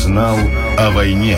Узнал о войне.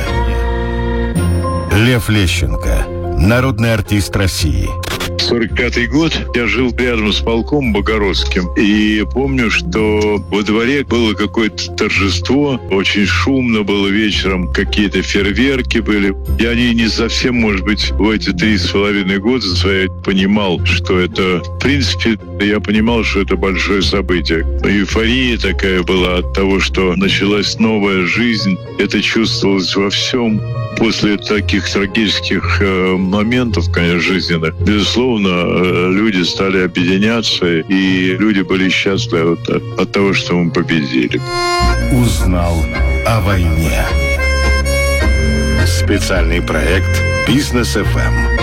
Лев Лещенко, народный артист России. 45-й год. Я жил рядом с полком Богородским. И помню, что во дворе было какое-то торжество. Очень шумно было вечером. Какие-то фейерверки были. Я не совсем, может быть, в эти 3,5 года я понимал, что это... В принципе, я понимал, что это большое событие. Эйфория такая была от того, что началась новая жизнь. Это чувствовалось во всем. После таких трагических моментов, конечно, жизненных, безусловно, люди стали объединяться, и люди были счастливы от того, что мы победили. Узнал о войне. Специальный проект «Бизнес ФМ».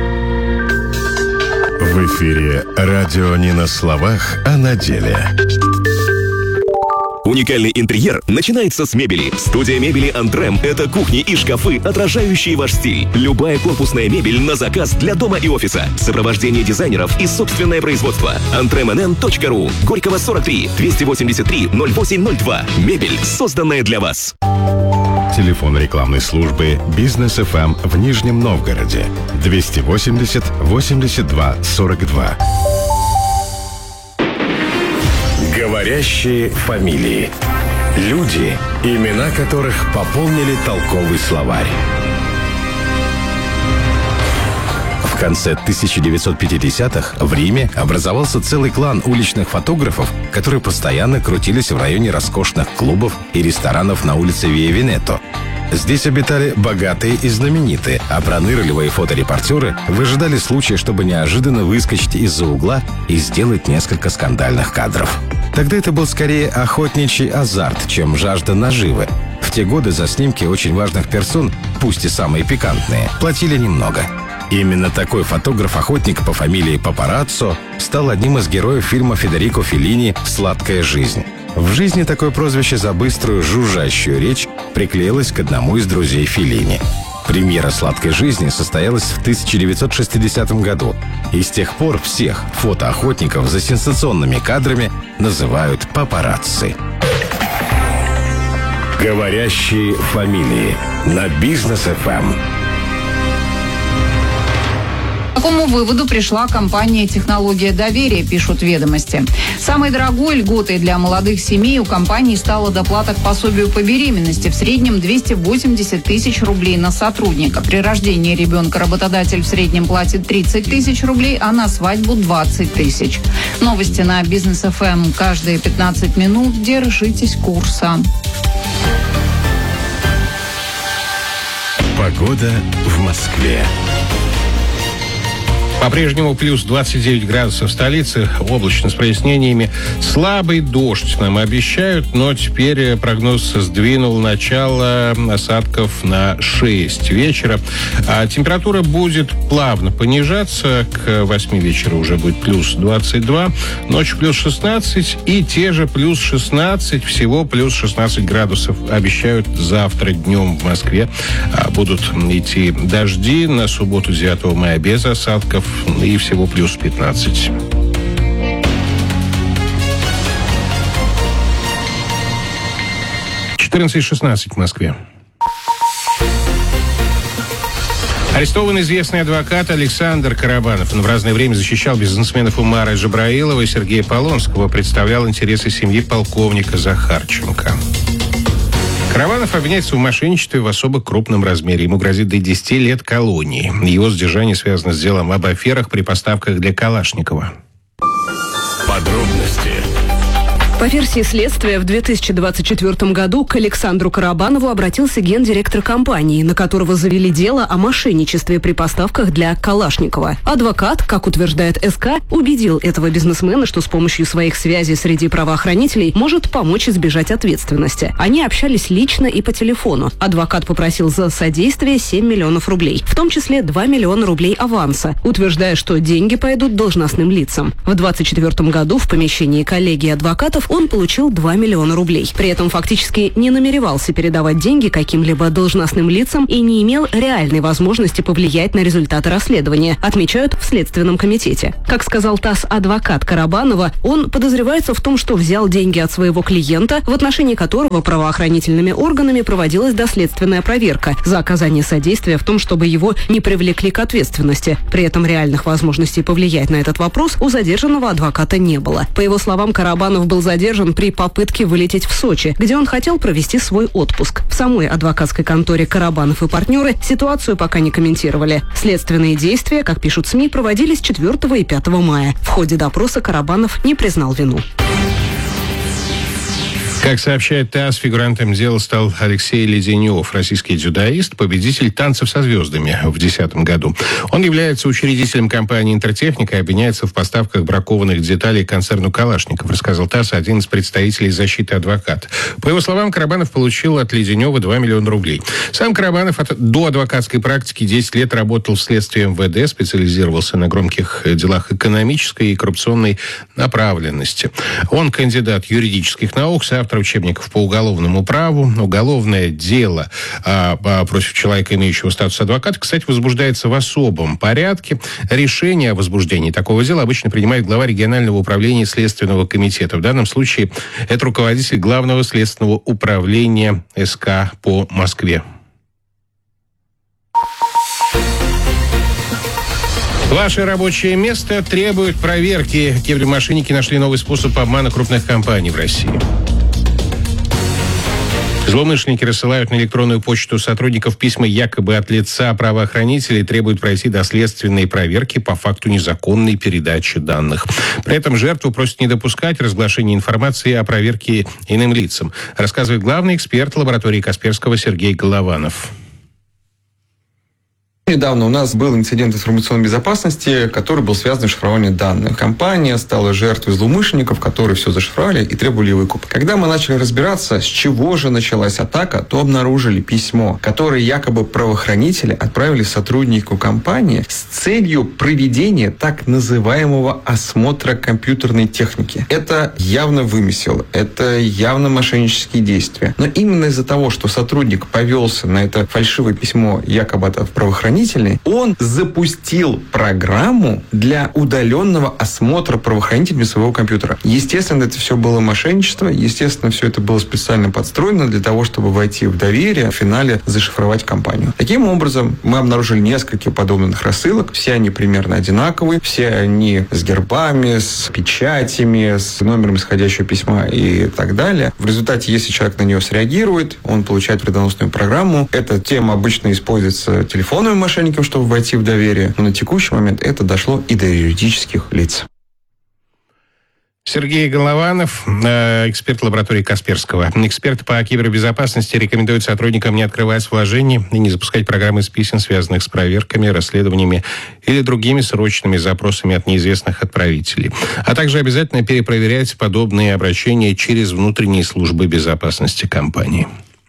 В эфире радио не на словах, а на деле. Уникальный интерьер начинается с мебели. Студия мебели «Антрем» — это кухни и шкафы, отражающие ваш стиль. Любая корпусная мебель на заказ для дома и офиса. Сопровождение дизайнеров и собственное производство. antremnn.ru. Горького 43 283 0802. Мебель, созданная для вас. Телефон рекламной службы «Бизнес ФМ» в Нижнем Новгороде 280 82 42. Говорящие фамилии. Люди, имена которых пополнили толковый словарь. В конце 1950-х в Риме образовался целый клан уличных фотографов, которые постоянно крутились в районе роскошных клубов и ресторанов на улице Виа-Венето. Здесь обитали богатые и знаменитые, а пронырливые фоторепортеры выжидали случая, чтобы неожиданно выскочить из-за угла и сделать несколько скандальных кадров. Тогда это был скорее охотничий азарт, чем жажда наживы. В те годы за снимки очень важных персон, пусть и самые пикантные, платили немного. Именно такой фотограф-охотник по фамилии Папараццо стал одним из героев фильма Федерико Феллини «Сладкая жизнь». В жизни такое прозвище за быструю жужжащую речь приклеилось к одному из друзей Феллини. Премьера «Сладкой жизни» состоялась в 1960 году. И с тех пор всех фотоохотников за сенсационными кадрами называют папарацци. Говорящие фамилии на Бизнес ФМ. К какому выводу пришла компания «Технология доверия», пишут «Ведомости». Самой дорогой льготой для молодых семей у компании стала доплата к пособию по беременности. В среднем 280 тысяч рублей на сотрудника. При рождении ребенка работодатель в среднем платит 30 тысяч рублей, а на свадьбу 20 тысяч. Новости на Бизнес ФМ каждые 15 минут. Держитесь курса. Погода в Москве. По-прежнему плюс 29 градусов в столице, облачно с прояснениями. Слабый дождь нам обещают, но теперь прогноз сдвинул начало осадков на 6 вечера. А температура будет плавно понижаться. К 8 вечера уже будет плюс 22, ночью плюс 16 и те же плюс 16, всего плюс 16 градусов обещают завтра днем в Москве. Будут идти дожди на субботу 9 мая без осадков. И всего плюс 15. «14:16 в Москве. Арестован известный адвокат Александр Карабанов. Он в разное время защищал бизнесменов Умара Джабраилова и Сергея Полонского, представлял интересы семьи полковника Захарченко. Карабанов обвиняется в мошенничестве в особо крупном размере. Ему грозит до 10 лет колонии. Его задержание связано с делом об аферах при поставках для Калашникова. Подробности. По версии следствия, в 2024 году к Александру Карабанову обратился гендиректор компании, на которого завели дело о мошенничестве при поставках для Калашникова. Адвокат, как утверждает СК, убедил этого бизнесмена, что с помощью своих связей среди правоохранителей может помочь избежать ответственности. Они общались лично и по телефону. Адвокат попросил за содействие 7 миллионов рублей, в том числе 2 миллиона рублей аванса, утверждая, что деньги пойдут должностным лицам. В 2024 году в помещении коллегии адвокатов он получил 2 миллиона рублей. При этом фактически не намеревался передавать деньги каким-либо должностным лицам и не имел реальной возможности повлиять на результаты расследования, отмечают в Следственном комитете. Как сказал ТАСС адвокат Карабанова, он подозревается в том, что взял деньги от своего клиента, в отношении которого правоохранительными органами проводилась доследственная проверка за оказание содействия в том, чтобы его не привлекли к ответственности. При этом реальных возможностей повлиять на этот вопрос у задержанного адвоката не было. По его словам, Карабанов был задержан при попытке вылететь в Сочи, где он хотел провести свой отпуск. В самой адвокатской конторе «Карабанов и партнеры» ситуацию пока не комментировали. Следственные действия, как пишут СМИ, проводились 4 и 5 мая. В ходе допроса Карабанов не признал вину. Как сообщает ТАСС, фигурантом дела стал Алексей Леденев, российский дзюдоист, победитель «Танцев со звездами» в 2010 году. Он является учредителем компании «Интертехника» и обвиняется в поставках бракованных деталей концерну «Калашников», рассказал ТАСС один из представителей защиты адвокат. По его словам, Карабанов получил от Леденева 2 миллиона рублей. Сам Карабанов до адвокатской практики 10 лет работал в следствии МВД, специализировался на громких делах экономической и коррупционной направленности. Он кандидат юридических наук, автор учебников по уголовному праву. Уголовное дело против человека, имеющего статус адвоката, кстати, возбуждается в особом порядке. Решение о возбуждении такого дела обычно принимает глава регионального управления Следственного комитета. В данном случае это руководитель Главного следственного управления СК по Москве. Ваше рабочее место требует проверки. Кибермошенники нашли новый способ обмана крупных компаний в России. Злоумышленники рассылают на электронную почту сотрудников письма якобы от лица правоохранителей и требуют пройти доследственные проверки по факту незаконной передачи данных. При этом жертву просят не допускать разглашения информации о проверке иным лицам, рассказывает главный эксперт лаборатории Касперского Сергей Голованов. Недавно у нас был инцидент информационной безопасности, который был связан с шифрованием данных. Компания стала жертвой злоумышленников, которые все зашифровали и требовали выкуп. Когда мы начали разбираться, с чего же началась атака, то обнаружили письмо, которое якобы правоохранители отправили сотруднику компании с целью проведения так называемого осмотра компьютерной техники. Это явно вымысел, это явно мошеннические действия. Но именно из-за того, что сотрудник повелся на это фальшивое письмо якобы от правоохранителей, он запустил программу для удаленного осмотра правоохранителями своего компьютера. Естественно, это все было мошенничество, естественно, все это было специально подстроено для того, чтобы войти в доверие, в финале зашифровать компанию. Таким образом, мы обнаружили несколько подобных рассылок, все они примерно одинаковые, все они с гербами, с печатями, с номером исходящего письма и так далее. В результате, если человек на нее среагирует, он получает вредоносную программу. Эта тема обычно используется телефонными мошенникам, чтобы войти в доверие. Но на текущий момент это дошло и до юридических лиц. Сергей Голованов, эксперт лаборатории Касперского. Эксперт по кибербезопасности рекомендует сотрудникам не открывать вложений и не запускать программы из писем, связанных с проверками, расследованиями или другими срочными запросами от неизвестных отправителей. А также обязательно перепроверять подобные обращения через внутренние службы безопасности компании.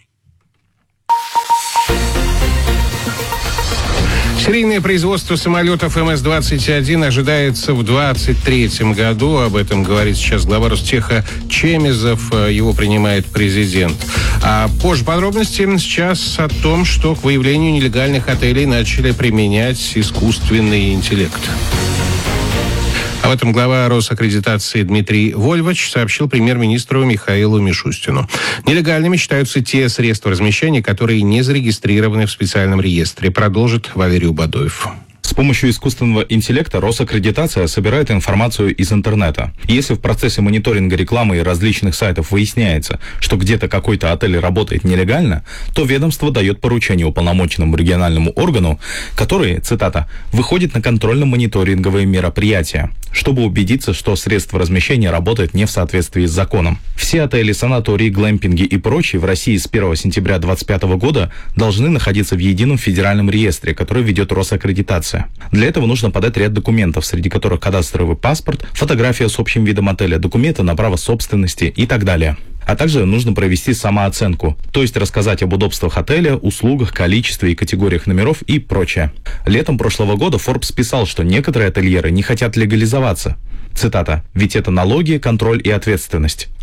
Серийное производство самолетов МС-21 ожидается в 2023 году. Об этом говорит сейчас глава Ростеха Чемезов. Его принимает президент. А позже подробности сейчас о том, что к выявлению нелегальных отелей начали применять искусственный интеллект. Об этом глава Росаккредитации Дмитрий Вольвач сообщил премьер-министру Михаилу Мишустину. Нелегальными считаются те средства размещения, которые не зарегистрированы в специальном реестре, продолжит Валерий Убадоев. С помощью искусственного интеллекта Росаккредитация собирает информацию из интернета. Если в процессе мониторинга рекламы и различных сайтов выясняется, что где-то какой-то отель работает нелегально, то ведомство дает поручение уполномоченному региональному органу, который, цитата, «выходит на контрольно-мониторинговые мероприятия, чтобы убедиться, что средства размещения работают не в соответствии с законом». Все отели, санатории, глэмпинги и прочие в России с 1 сентября 2025 года должны находиться в едином федеральном реестре, который ведет Росаккредитация. Для этого нужно подать ряд документов, среди которых кадастровый паспорт, фотография с общим видом отеля, документы на право собственности и так далее. А также нужно провести самооценку, то есть рассказать об удобствах отеля, услугах, количестве и категориях номеров и прочее. Летом прошлого года Forbes писал, что некоторые ательеры не хотят легализоваться. Цитата, «ведь это налоги, контроль и ответственность».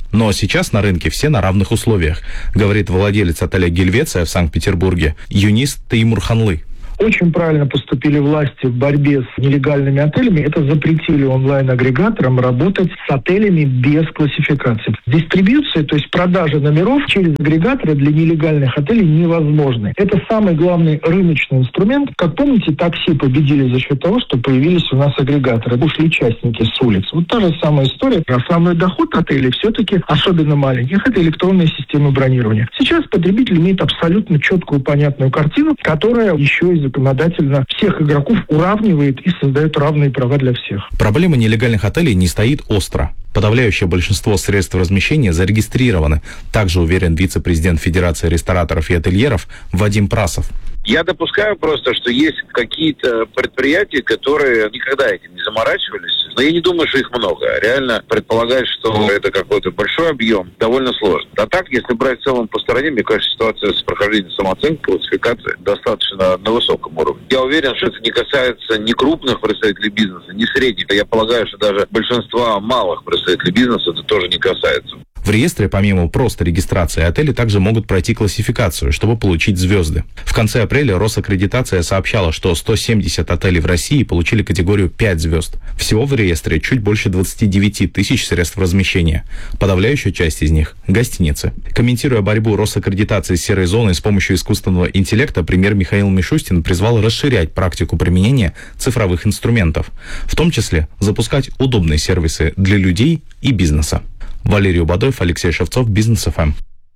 Но сейчас на рынке все на равных условиях, говорит владелец отеля «Гельвеция» в Санкт-Петербурге Юнис Теймурханлы. Очень правильно поступили власти в борьбе с нелегальными отелями. Это запретили онлайн-агрегаторам работать с отелями без классификации. Дистрибьюция, то есть продажа номеров через агрегаторы для нелегальных отелей невозможны. Это самый главный рыночный инструмент. Как помните, такси победили за счет того, что появились у нас агрегаторы. Ушли частники с улиц. Вот та же самая история. Основной доход отелей все-таки, особенно маленьких, это электронная система бронирования. Сейчас потребитель имеет абсолютно четкую, понятную картину, которая еще и законодательно всех игроков уравнивает и создает равные права для всех. Проблема нелегальных отелей не стоит остро. Подавляющее большинство средств размещения зарегистрированы, также уверен вице-президент Федерации рестораторов и ательеров Вадим Прасов. Я допускаю просто, что есть какие-то предприятия, которые никогда этим не заморачивались, но я не думаю, что их много. Реально предполагать, что это какой-то большой объем, довольно сложно. А так, если брать в целом по стране, мне кажется, ситуация с прохождением самооценки, классификации достаточно на высоком уровне. Я уверен, что это не касается ни крупных представителей бизнеса, ни средних. Я полагаю, что даже большинства малых представителей бизнеса это тоже не касается. В реестре, помимо просто регистрации, отели также могут пройти классификацию, чтобы получить звезды. В конце апреля Росаккредитация сообщала, что 170 отелей в России получили категорию 5 звезд. Всего в реестре чуть больше 29 тысяч средств размещения. Подавляющая часть из них – гостиницы. Комментируя борьбу Росаккредитации с серой зоной с помощью искусственного интеллекта, премьер Михаил Мишустин призвал расширять практику применения цифровых инструментов, в том числе запускать удобные сервисы для людей и бизнеса. Валерий Убадоев, Алексей Шевцов, Бизнес ФМ.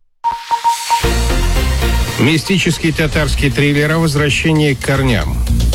Мистический татарский триллер о возвращении к корням.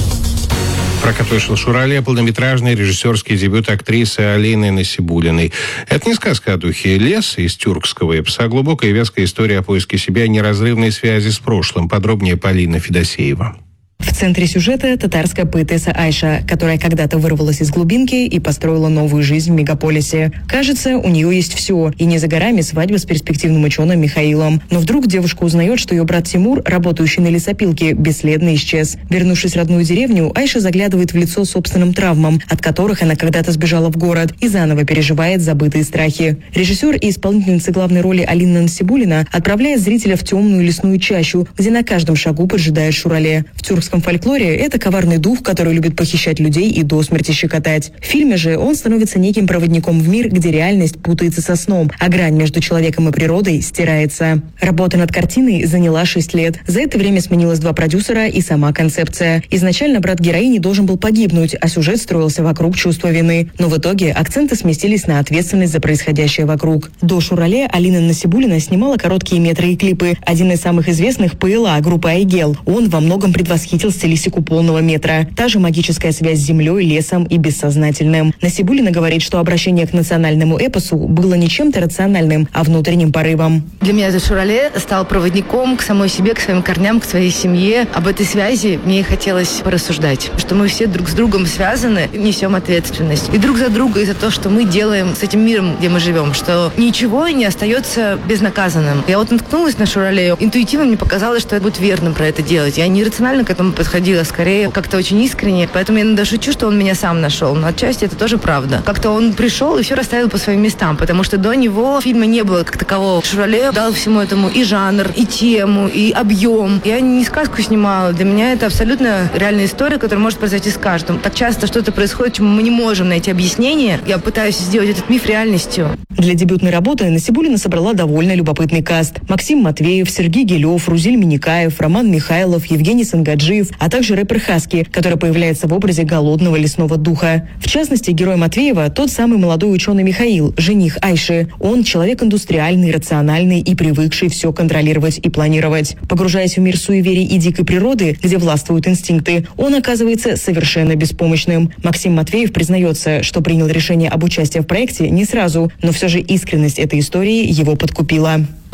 Прокат вышел «Шурале», полнометражный режиссерский дебют актрисы Алины Насибуллиной. Это не сказка о духе леса из тюркского эпоса, а глубокая и вязкая история о поиске себя и неразрывной связи с прошлым. Подробнее Полина Федосеева. В центре сюжета татарская поэтесса Айша, которая когда-то вырвалась из глубинки и построила новую жизнь в мегаполисе. Кажется, у нее есть все, и не за горами свадьба с перспективным ученым Михаилом. Но вдруг девушка узнает, что ее брат Тимур, работающий на лесопилке, бесследно исчез. Вернувшись в родную деревню, Айша заглядывает в лицо собственным травмам, от которых она когда-то сбежала в город, и заново переживает забытые страхи. Режиссер и исполнительница главной роли Алина Насибуллина отправляет зрителя в темную лесную чащу, где на каждом шагу поджидает Шурале. В тюркском фольклоре это коварный дух, который любит похищать людей и до смерти щекотать. В фильме же он становится неким проводником в мир, где реальность путается со сном, а грань между человеком и природой стирается. Работа над картиной заняла 6 лет. За это время сменилось 2 продюсера и сама концепция. Изначально брат героини должен был погибнуть, а сюжет строился вокруг чувства вины. Но в итоге акценты сместились на ответственность за происходящее вокруг. До Шурале Алина Насибуллина снимала короткие метры и клипы. Один из самых известных — ПЛА, группа Айгел. Он во многом предвосхитил стилистику полного метра. Та же магическая связь с землей, лесом и бессознательным. Насибуллина говорит, что обращение к национальному эпосу было не чем-то рациональным, а внутренним порывом. Для меня этот Шурале стал проводником к самой себе, к своим корням, к своей семье. Об этой связи мне хотелось порассуждать, что мы все друг с другом связаны, несем ответственность. И друг за друга, и за то, что мы делаем с этим миром, где мы живем, что ничего не остается безнаказанным. Я вот наткнулась на Шурале, интуитивно мне показалось, что я буду верным про это делать. Я не рационально к этому подходила, скорее как-то очень искренне. Поэтому я иногда шучу, что он меня сам нашел. Но отчасти это тоже правда. Как-то он пришел и все расставил по своим местам, потому что до него фильма не было как такового. Шурале дал всему этому и жанр, и тему, и объем. Я не сказку снимала. Для меня это абсолютно реальная история, которая может произойти с каждым. Так часто что-то происходит, чему мы не можем найти объяснение. Я пытаюсь сделать этот миф реальностью. Для дебютной работы Насибуллина собрала довольно любопытный каст. Максим Матвеев, Сергей Гелев, Рузель Миникаев, Роман Михайлов, Евгений Сангаджиев, а также рэпер Хаски, который появляется в образе голодного лесного духа. В частности, герой Матвеева – тот самый молодой ученый Михаил, жених Айши. Он человек индустриальный, рациональный и привыкший все контролировать и планировать. Погружаясь в мир суеверий и дикой природы, где властвуют инстинкты, он оказывается совершенно беспомощным. Максим Матвеев признается, что принял решение об участии в проекте не сразу, но все же искренность этой истории его подкупила.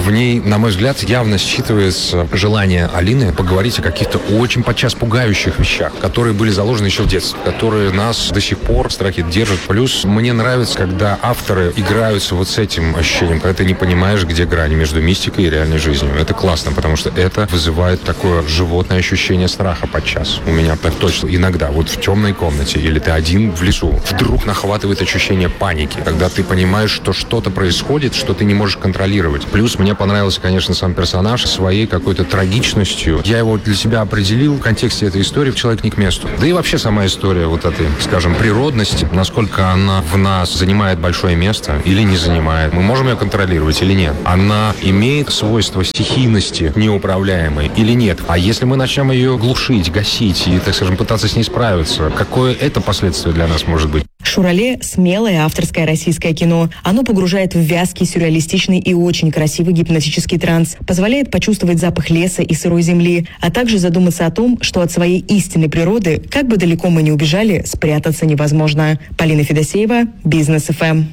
В ней, на мой взгляд, явно считывается желание Алины поговорить о каких-то очень подчас пугающих вещах, которые были заложены еще в детстве, которые нас до сих пор в страхе держат. Плюс мне нравится, когда авторы играются вот с этим ощущением, когда ты не понимаешь, где грань между мистикой и реальной жизнью. Это классно, потому что это вызывает такое животное ощущение страха подчас. У меня так точно иногда, вот в темной комнате, или ты один в лесу, вдруг нахватывает ощущение паники, когда ты понимаешь, что что-то происходит, что ты не можешь контролировать. Плюс мне понравился, конечно, сам персонаж своей какой-то трагичностью. Я его для себя определил в контексте этой истории «Человек не к месту». Да и вообще сама история вот этой, скажем, природности, насколько она в нас занимает большое место или не занимает. Мы можем ее контролировать или нет? Она имеет свойство стихийности неуправляемой или нет? А если мы начнем ее глушить, гасить и, так скажем, пытаться с ней справиться, какое это последствие для нас может быть? «Шурале» — смелое авторское российское кино. Оно погружает в вязкий, сюрреалистичный и очень красивый гипнотический транс, позволяет почувствовать запах леса и сырой земли, а также задуматься о том, что от своей истинной природы, как бы далеко мы ни убежали, спрятаться невозможно. Полина Федосеева, Бизнес ФМ.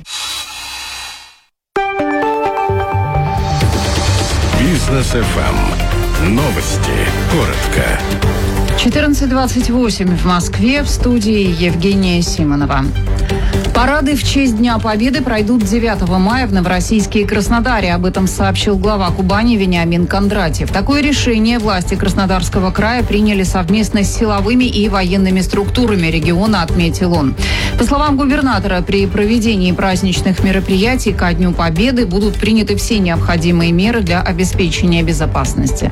Бизнес ФМ. Новости. Коротко. 14:28 в Москве, в студии Евгения Симонова. Парады в честь Дня Победы пройдут 9 мая в Новороссийске и Краснодаре. Об этом сообщил глава Кубани Вениамин Кондратьев. Такое решение власти Краснодарского края приняли совместно с силовыми и военными структурами региона, отметил он. По словам губернатора, при проведении праздничных мероприятий ко Дню Победы будут приняты все необходимые меры для обеспечения безопасности.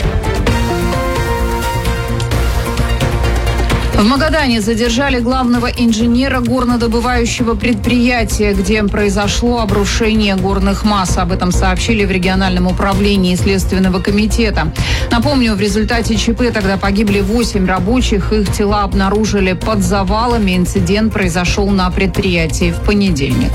В Магадане задержали главного инженера горнодобывающего предприятия, где произошло обрушение горных масс. Об этом сообщили в региональном управлении Следственного комитета. Напомню, в результате ЧП тогда погибли 8 рабочих. Их тела обнаружили под завалами. Инцидент произошел на предприятии в понедельник.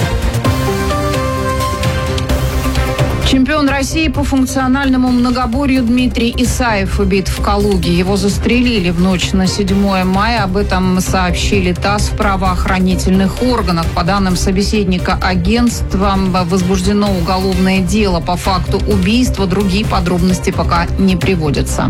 Чемпион России по функциональному многоборью Дмитрий Исаев убит в Калуге. Его застрелили в ночь на 7 мая. Об этом сообщили ТАСС в правоохранительных органах. По данным собеседника агентством, возбуждено уголовное дело по факту убийства. Другие подробности пока не приводятся.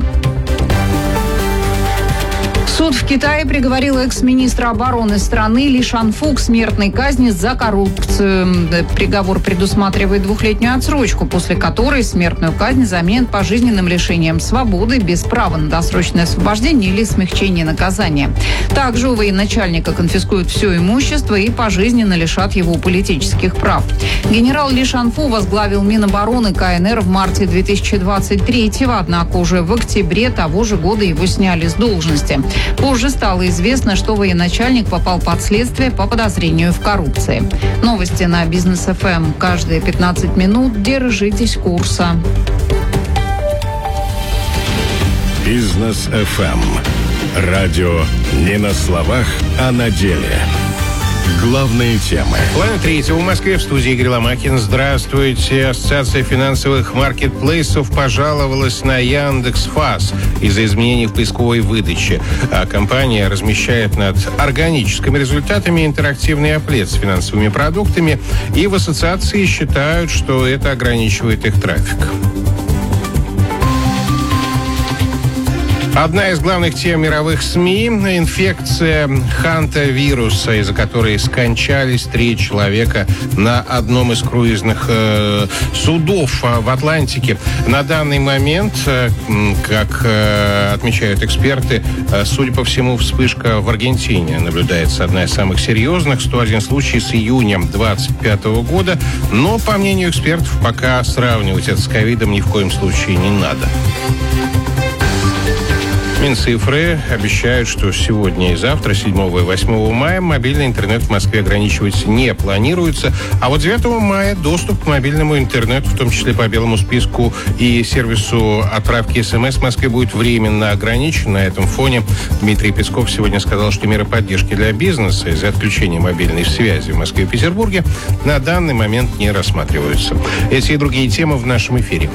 Суд в Китае приговорил экс-министра обороны страны Ли Шанфу к смертной казни за коррупцию. Приговор предусматривает 2-летнюю отсрочку, после которой смертную казнь заменят пожизненным лишением свободы без права на досрочное освобождение или смягчение наказания. Также у военачальника конфискуют все имущество и пожизненно лишат его политических прав. Генерал Ли Шанфу возглавил Минобороны КНР в марте 2023-го, однако уже в октябре того же года его сняли с должности. Позже стало известно, что военачальник попал под следствие по подозрению в коррупции. Новости на Бизнес ФМ. Каждые 15 минут держитесь курса. Бизнес ФМ. Радио не на словах, а на деле. Главные темы. Половина третьего в Москве, в студии Игорь Ломакин. Здравствуйте. Ассоциация финансовых маркетплейсов пожаловалась на Яндекс.Фас из-за изменений в поисковой выдаче. А компания размещает над органическими результатами интерактивный аплет с финансовыми продуктами, и в ассоциации считают, что это ограничивает их трафик. Одна из главных тем мировых СМИ – инфекция хантавируса, из-за которой скончались 3 человека на одном из круизных судов в Атлантике. На данный момент, как отмечают эксперты, судя по всему, вспышка в Аргентине наблюдается, одна из самых серьезных, 101 случай с июня 2025 года. Но, по мнению экспертов, пока сравнивать это с ковидом ни в коем случае не надо. Минцифры обещают, что сегодня и завтра, 7 и 8 мая, мобильный интернет в Москве ограничивать не планируется. А вот 9 мая доступ к мобильному интернету, в том числе по белому списку и сервису отправки СМС в Москве, будет временно ограничен. На этом фоне Дмитрий Песков сегодня сказал, что меры поддержки для бизнеса из-за отключения мобильной связи в Москве и Петербурге на данный момент не рассматриваются. Эти и другие темы в нашем эфире.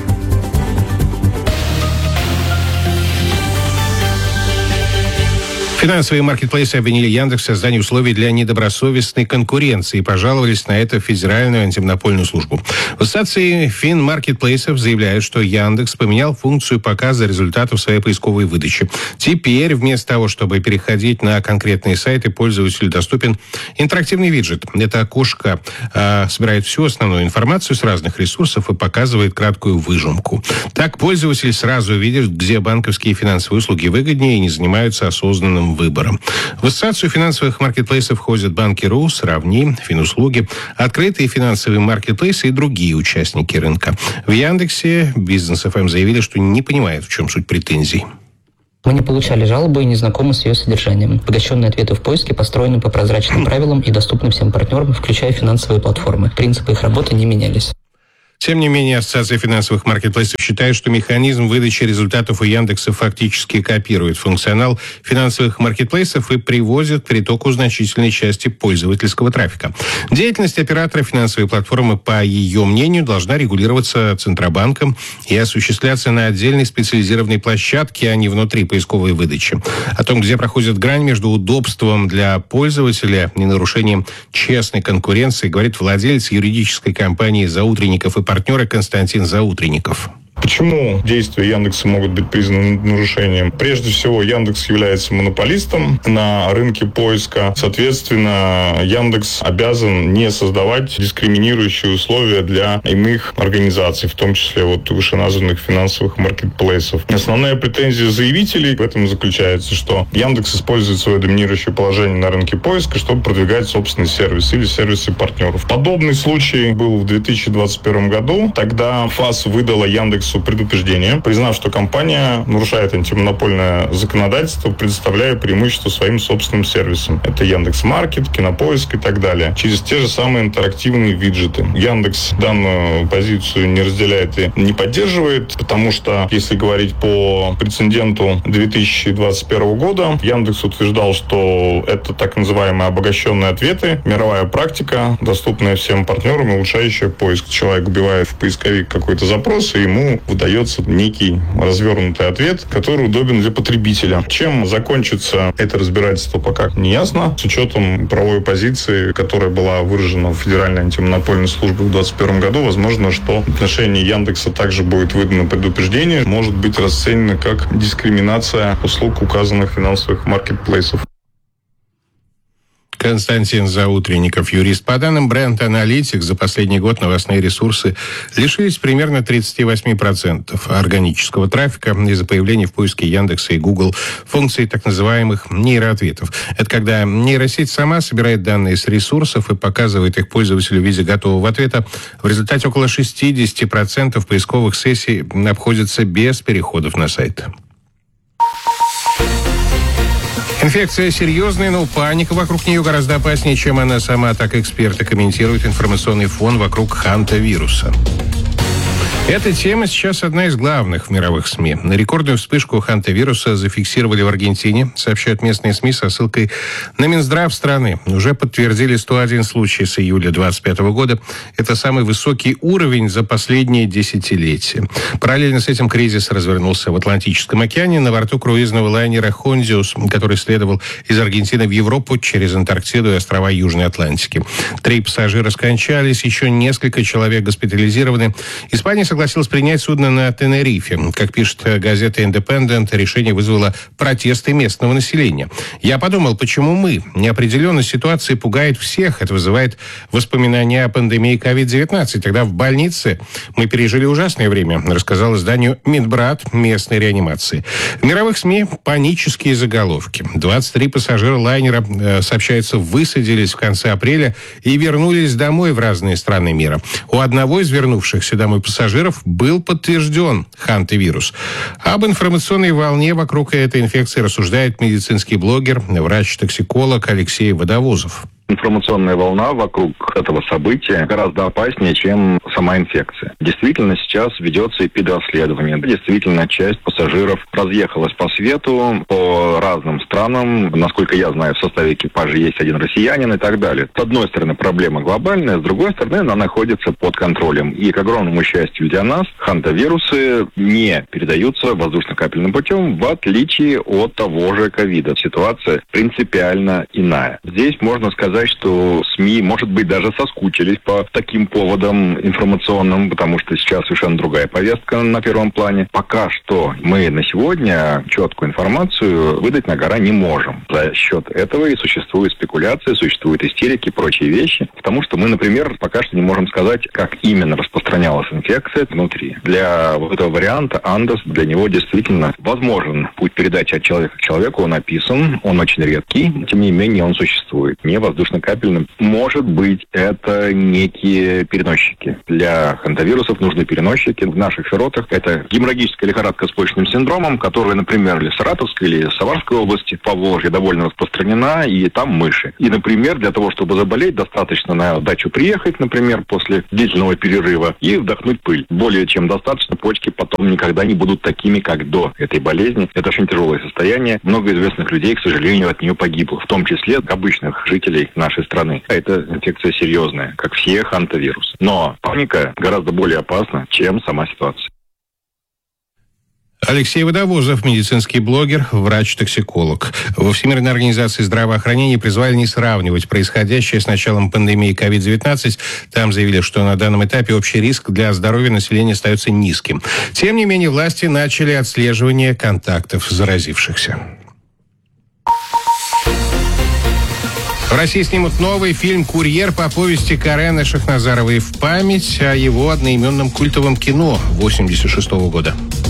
Финансовые маркетплейсы обвинили Яндекс в создании условий для недобросовестной конкуренции и пожаловались на это в Федеральную антимонопольную службу. В ассоциации финмаркетплейсов заявляют, что Яндекс поменял функцию показа результатов своей поисковой выдачи. Теперь вместо того, чтобы переходить на конкретные сайты, пользователю доступен интерактивный виджет. Это окошко собирает всю основную информацию с разных ресурсов и показывает краткую выжимку. Так пользователь сразу видит, где банковские и финансовые услуги выгоднее и не занимаются осознанным выбором. В ассоциацию финансовых маркетплейсов входят Банки.ру, Сравни, Финуслуги, открытые финансовые маркетплейсы и другие участники рынка. В Яндексе Бизнес.ФМ заявили, что не понимают, в чем суть претензий. Мы не получали жалобы и не знакомы с ее содержанием. Обогащенные ответы в поиске построены по прозрачным правилам и доступны всем партнерам, включая финансовые платформы. Принципы их работы не менялись. Тем не менее, Ассоциация финансовых маркетплейсов считает, что механизм выдачи результатов у Яндекса фактически копирует функционал финансовых маркетплейсов и приводит к притоку значительной части пользовательского трафика. Деятельность оператора финансовой платформы, по ее мнению, должна регулироваться Центробанком и осуществляться на отдельной специализированной площадке, а не внутри поисковой выдачи. О том, где проходит грань между удобством для пользователя и нарушением честной конкуренции, говорит владелец юридической компании «Заутренников» и партнеры Константин Заутренников. Почему действия Яндекса могут быть признаны нарушением? Прежде всего, Яндекс является монополистом на рынке поиска. Соответственно, Яндекс обязан не создавать дискриминирующие условия для иных организаций, в том числе вышеназванных финансовых маркетплейсов. Основная претензия заявителей в этом заключается, что Яндекс использует свое доминирующее положение на рынке поиска, чтобы продвигать собственный сервис или сервисы партнеров. Подобный случай был в 2021 году. Тогда ФАС выдала Яндексу предупреждение, признав, что компания нарушает антимонопольное законодательство, предоставляя преимущество своим собственным сервисам. Это Яндекс.Маркет, Кинопоиск и так далее. Через те же самые интерактивные виджеты. Яндекс данную позицию не разделяет и не поддерживает, потому что, если говорить по прецеденту 2021 года, Яндекс утверждал, что это так называемые обогащенные ответы, мировая практика, доступная всем партнерам, улучшающая поиск. Человек вбивает в поисковик какой-то запрос, и ему выдается некий развернутый ответ, который удобен для потребителя. Чем закончится это разбирательство, пока не ясно. С учетом правовой позиции, которая была выражена в Федеральной антимонопольной службе в 2021 году, возможно, что в отношении Яндекса также будет выдано предупреждение, может быть расценено как дискриминация услуг указанных финансовых маркетплейсов. Константин Заутренников, юрист. По данным Brand Analytics, за последний год новостные ресурсы лишились примерно 38% органического трафика из-за появления в поиске Яндекса и Google функций так называемых нейроответов. Это когда нейросеть сама собирает данные с ресурсов и показывает их пользователю в виде готового ответа. В результате около 60% поисковых сессий обходятся без переходов на сайт. Инфекция серьезная, но паника вокруг нее гораздо опаснее, чем она сама. Так эксперты комментируют информационный фон вокруг хантавируса. Эта тема сейчас одна из главных в мировых СМИ. Рекордную вспышку хантавируса зафиксировали в Аргентине, сообщают местные СМИ со ссылкой на Минздрав страны. Уже подтвердили 101 случай с июля 2025 года. Это самый высокий уровень за последние десятилетия. Параллельно с этим кризис развернулся в Атлантическом океане на борту круизного лайнера «Хондиус», который следовал из Аргентины в Европу через Антарктиду и острова Южной Атлантики. 3 пассажира скончались, еще несколько человек госпитализированы. Испания согласилась принять судно на Тенерифе. Как пишет газета «Индепендент», решение вызвало протесты местного населения. «Я подумал, почему мы? Неопределенность ситуации пугает всех. Это вызывает воспоминания о пандемии COVID-19. Тогда в больнице мы пережили ужасное время», рассказал изданию Минбрат местной реанимации. В мировых СМИ панические заголовки. 23 пассажира лайнера, сообщается, высадились в конце апреля и вернулись домой в разные страны мира. У одного из вернувшихся домой пассажиров был подтвержден хантавирус. Об информационной волне вокруг этой инфекции рассуждает медицинский блогер, врач-токсиколог Алексей Водовозов. Информационная волна вокруг этого события гораздо опаснее, чем сама инфекция. Действительно, сейчас ведется эпидоследование. Действительно, часть пассажиров разъехалась по свету, по разным странам. Насколько я знаю, в составе экипажа есть один россиянин и так далее. С одной стороны, проблема глобальная, с другой стороны, она находится под контролем. И, к огромному счастью для нас, хантавирусы не передаются воздушно-капельным путем, в отличие от того же ковида. Ситуация принципиально иная. Здесь можно сказать, что СМИ, может быть, даже соскучились по таким поводам информационным, потому что сейчас совершенно другая повестка на первом плане. Пока что мы на сегодня четкую информацию выдать на гора не можем. За счет этого и существует спекуляция, существуют истерики и прочие вещи, потому что мы, например, пока что не можем сказать, как именно распространялась инфекция внутри. Для вот этого варианта Андес, для него действительно возможен путь передачи от человека к человеку, он описан, он очень редкий, тем не менее он существует. Не воздушно-капельным. Может быть, это некие переносчики. Для хантавирусов нужны переносчики. В наших широтах это геморрагическая лихорадка с почечным синдромом, которая, например, в Саратовской или Самарской области, Поволжье, довольно распространена, и там мыши. И, например, для того, чтобы заболеть, достаточно на дачу приехать, например, после длительного перерыва и вдохнуть пыль. Более чем достаточно, почки потом никогда не будут такими, как до этой болезни. Это очень тяжелое состояние. Много известных людей, к сожалению, от нее погибло, в том числе обычных жителей нашей страны. Это инфекция серьезная, как все хантавирусы. Но паника гораздо более опасна, чем сама ситуация. Алексей Водовозов, медицинский блогер, врач-токсиколог. Во Всемирной организации здравоохранения призвали не сравнивать происходящее с началом пандемии COVID-19. Там заявили, что на данном этапе общий риск для здоровья населения остается низким. Тем не менее, власти начали отслеживание контактов заразившихся. В России снимут новый фильм «Курьер» по повести Карена Шахназаровой в память о его одноименном культовом кино 1986 года.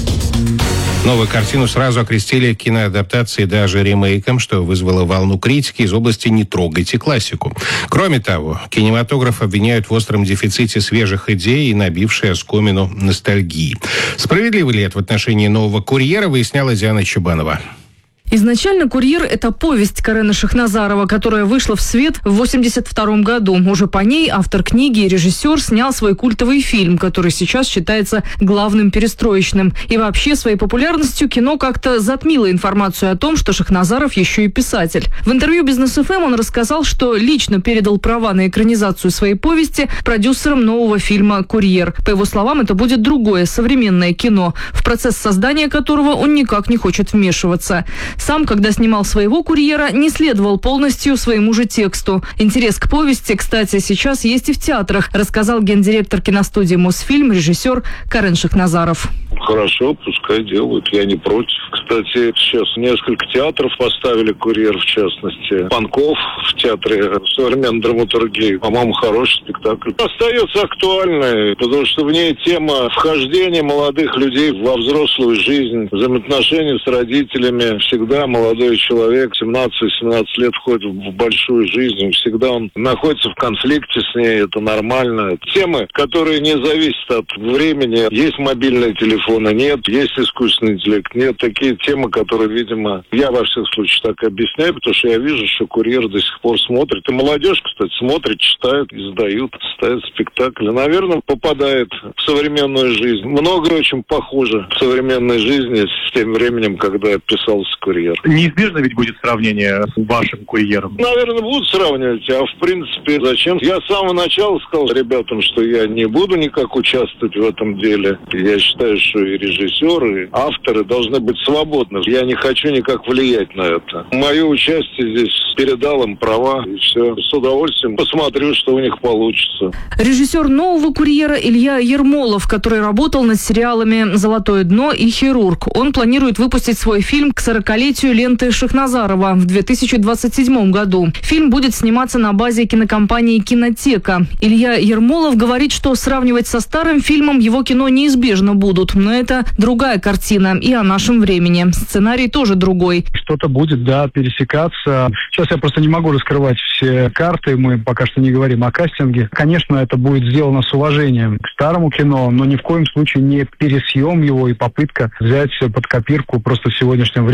Новую картину сразу окрестили киноадаптацией, даже ремейком, что вызвало волну критики из области «не трогайте классику». Кроме того, кинематограф обвиняют в остром дефиците свежих идей и набившей оскомину ностальгии. Справедливо ли это в отношении нового «Курьера», выясняла Диана Чебанова. Изначально «Курьер» — это повесть Карена Шахназарова, которая вышла в свет в 1982 году. Уже по ней автор книги и режиссер снял свой культовый фильм, который сейчас считается главным перестроечным. И вообще своей популярностью кино как-то затмило информацию о том, что Шахназаров еще и писатель. В интервью «Бизнес-ФМ» он рассказал, что лично передал права на экранизацию своей повести продюсерам нового фильма «Курьер». По его словам, это будет другое, современное кино, в процесс создания которого он никак не хочет вмешиваться. Сам, когда снимал своего «Курьера», не следовал полностью своему же тексту. Интерес к повести, кстати, сейчас есть и в театрах, рассказал гендиректор киностудии «Мосфильм», режиссер Карен Шахназаров. Хорошо, пускай делают, я не против. Кстати, сейчас несколько театров поставили «Курьер», в частности. Панков в театре современной драматургии. По-моему, хороший спектакль. Остается актуальной, потому что в ней тема вхождения молодых людей во взрослую жизнь, взаимоотношения с родителями. Всегда молодой человек, 17-17 лет, входит в большую жизнь. Всегда он находится в конфликте с ней, это нормально. Темы, которые не зависят от времени. Есть мобильные телефоны, нет. Есть искусственный интеллект, нет. Такие темы, которые, видимо, я во всех случаях так объясняю, потому что я вижу, что «Курьер» до сих пор смотрит. И молодежь, кстати, смотрит, читает, издают, ставят спектакли. Наверное, попадает в современную жизнь. Многое очень похоже в современной жизни с тем временем, когда писался «Курьер». Неизбежно ведь будет сравнение с вашим «Курьером». Наверное, будут сравнивать, а в принципе зачем? Я с самого начала сказал ребятам, что я не буду никак участвовать в этом деле. Я считаю, что и режиссеры, и авторы должны быть свободны. Я не хочу никак влиять на это. Мое участие здесь передал им права, и все. С удовольствием посмотрю, что у них получится. Режиссер нового «Курьера» Илья Ермолов, который работал над сериалами «Золотое дно» и «Хирург». Он планирует выпустить свой фильм к 40-летию ленты Шахназарова в 2027 году. Фильм будет сниматься на базе кинокомпании «Кинотека». Илья Ермолов говорит, что сравнивать со старым фильмом его кино неизбежно будут, но это другая картина и о нашем времени. Сценарий тоже другой. Что-то будет, да, пересекаться. Сейчас я просто не могу раскрывать все карты, мы пока что не говорим о кастинге. Конечно, это будет сделано с уважением к старому кино, но ни в коем случае не пересъем его и попытка взять под копирку просто в сегодняшнем времени.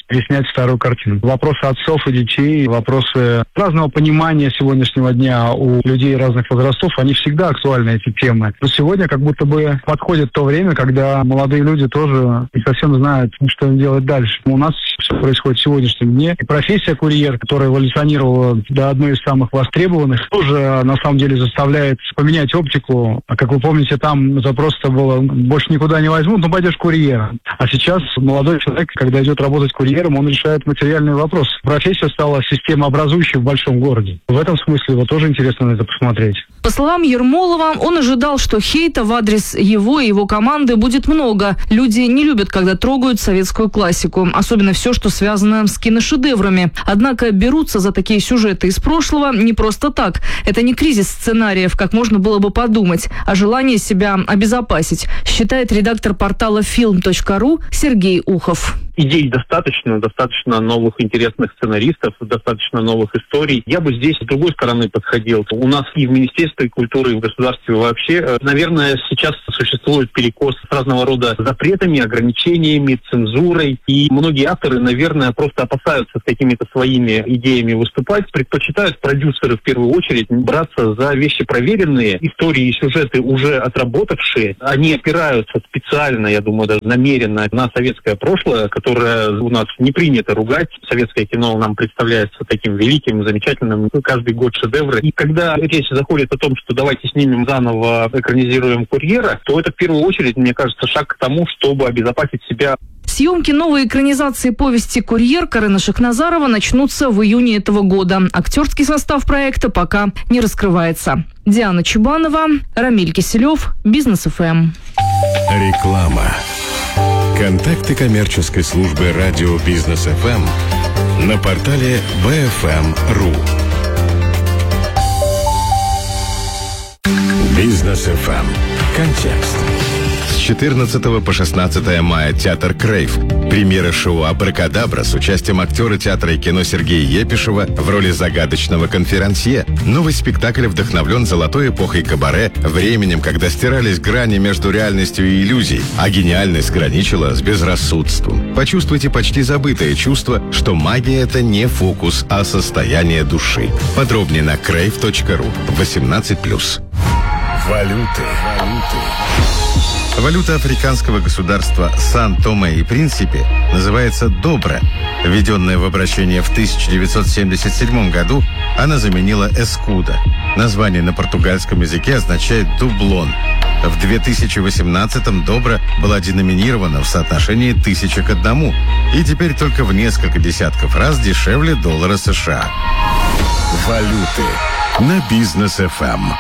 переснять старую картину. Вопросы отцов и детей, вопросы разного понимания сегодняшнего дня у людей разных возрастов, они всегда актуальны, эти темы. Но сегодня как будто бы подходит то время, когда молодые люди тоже не совсем знают, что им делать дальше. У нас все происходит в сегодняшнем дне. И профессия курьер, которая эволюционировала до одной из самых востребованных, тоже на самом деле заставляет поменять оптику. А как вы помните, там запрос-то было: больше никуда не возьмут, но пойдешь курьером. А сейчас молодой человек, когда идет работать курьером, он решает материальный вопрос. Профессия стала системообразующей в большом городе. В этом смысле вот тоже интересно на это посмотреть. По словам Ермолова, он ожидал, что хейта в адрес его и его команды будет много. Люди не любят, когда трогают советскую классику, особенно все, что связано с киношедеврами. Однако берутся за такие сюжеты из прошлого не просто так. Это не кризис сценариев, как можно было бы подумать, а желание себя обезопасить, считает редактор портала film.ru Сергей Ухов. Идей достаточно новых интересных сценаристов, достаточно новых историй. Я бы здесь с другой стороны подходил. У нас и в Министерстве культуры, и в государстве вообще, наверное, сейчас существует перекос с разного рода запретами, ограничениями, цензурой. И многие авторы, наверное, просто опасаются с какими-то своими идеями выступать. Предпочитают продюсеры в первую очередь браться за вещи проверенные, истории и сюжеты уже отработавшие. Они опираются специально, я думаю, даже намеренно на советское прошлое, которое у нас не принято ругать. Советское кино нам представляется таким великим, замечательным, каждый год шедевры. И когда речь заходит о том, что давайте снимем заново, экранизируем «Курьера», то это в первую очередь, мне кажется, шаг к тому, чтобы обезопасить себя. Съемки новой экранизации повести «Курьер» Карена Шахназарова начнутся в июне этого года. Актерский состав проекта пока не раскрывается. Диана Чубанова, Рамиль Киселев, Бизнес ФМ. Реклама. Контакты коммерческой службы радио Бизнес ФМ на портале bfm.ru. Бизнес ФМ. Контекст. С 14 по 16 мая театр «Крейв». Премьера шоу «Абракадабра» с участием актера театра и кино Сергея Епишева в роли загадочного конферансье. Новый спектакль вдохновлен золотой эпохой кабаре, временем, когда стирались грани между реальностью и иллюзией, а гениальность граничила с безрассудством. Почувствуйте почти забытое чувство, что магия — это не фокус, а состояние души. Подробнее на crave.ru. 18+. Валюты. Валюта африканского государства Сан-Томе и Принсипи называется «Добра». Введенная в обращение в 1977 году, она заменила «Эскуда». Название на португальском языке означает «дублон». В 2018-м «Добра» была деноминирована в соотношении 1000 к 1 и теперь только в несколько десятков раз дешевле доллара США. Валюты на Бизнес ФМ.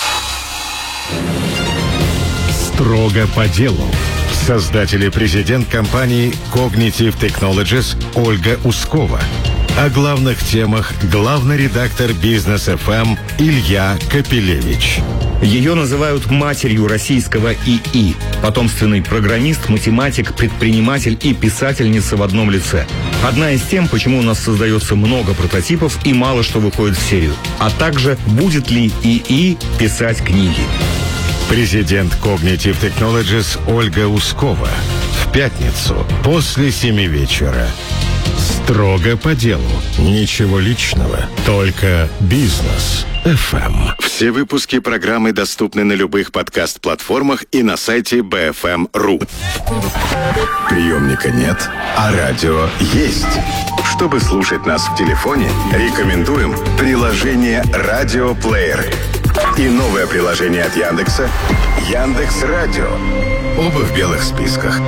Строго по делу. Создатель и президент компании Cognitive Technologies Ольга Ускова. О главных темах главный редактор Бизнес ФМ Илья Капелевич. Ее называют матерью российского ИИ. Потомственный программист, математик, предприниматель и писательница в одном лице. Одна из тем, почему у нас создается много прототипов и мало что выходит в серию. А также, будет ли ИИ писать книги. Президент Cognitive Technologies Ольга Ускова. В пятницу после 7 вечера. Строго по делу. Ничего личного. Только Бизнес ФМ. Все выпуски программы доступны на любых подкаст-платформах и на сайте bfm.ru. Приемника нет, а радио есть. Чтобы слушать нас в телефоне, рекомендуем приложение «Радиоплеер» и новое приложение от Яндекса «Яндекс.Радио». Оба в белых списках.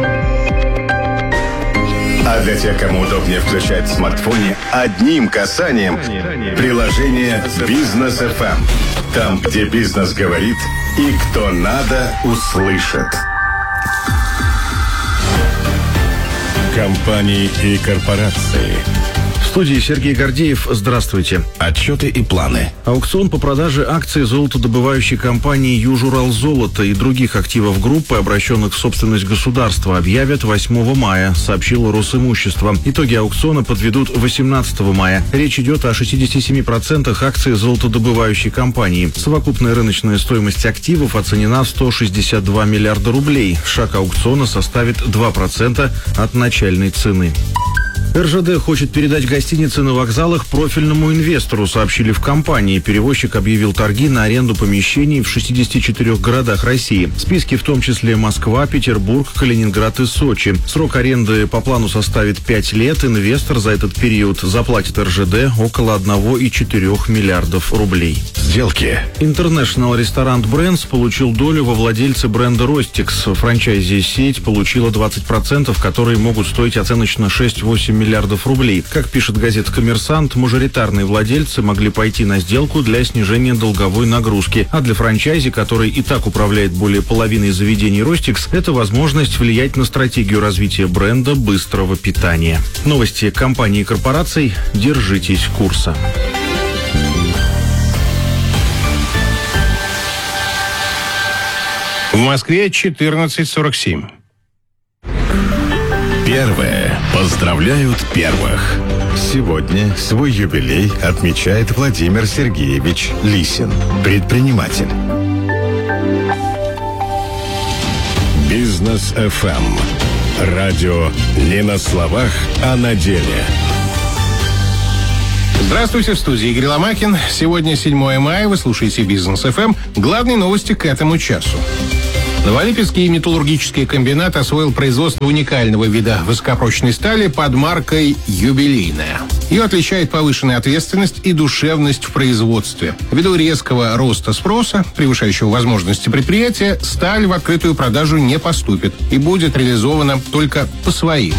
А для тех, кому удобнее включать в смартфоне одним касанием, приложение «Бизнес ФМ». Там, где бизнес говорит и кто надо, услышит. Компании и корпорации. В студии Сергей Гордеев. Здравствуйте. Отчеты и планы. Аукцион по продаже акций золотодобывающей компании «Южуралзолото» и других активов группы, обращенных в собственность государства, объявят 8 мая, сообщило Росимущество. Итоги аукциона подведут 18 мая. Речь идет о 67% акций золотодобывающей компании. Совокупная рыночная стоимость активов оценена в 162 миллиарда рублей. Шаг аукциона составит 2% от начальной цены. РЖД хочет передать гостиницы на вокзалах профильному инвестору, сообщили в компании. Перевозчик объявил торги на аренду помещений в 64 городах России. В списке в том числе Москва, Петербург, Калининград и Сочи. Срок аренды по плану составит 5 лет. Инвестор за этот период заплатит РЖД около 1,4 миллиардов рублей. Сделки. International Restaurant Brands получил долю во владельце бренда Ростикс. Франчайзи-сеть получила 20%, которые могут стоить оценочно 6-8 миллиардов рублей. Как пишет газета «Коммерсант», мажоритарные владельцы могли пойти на сделку для снижения долговой нагрузки. А для франчайзи, который и так управляет более половиной заведений Ростикс, это возможность влиять на стратегию развития бренда быстрого питания. Новости компаний и корпораций. Держитесь курса. В Москве 14:47. Первое. Поздравляют первых. Сегодня свой юбилей отмечает Владимир Сергеевич Лисин, предприниматель. Бизнес FM. Радио не на словах, а на деле. Здравствуйте, в студии Игорь Ломакин. Сегодня 7 мая, вы слушаете Бизнес FM. Главные новости к этому часу. Новолипецкий металлургический комбинат освоил производство уникального вида высокопрочной стали под маркой «Юбилейная». Ее отличает повышенная ответственность и душевность в производстве. Ввиду резкого роста спроса, превышающего возможности предприятия, сталь в открытую продажу не поступит и будет реализована только по своим.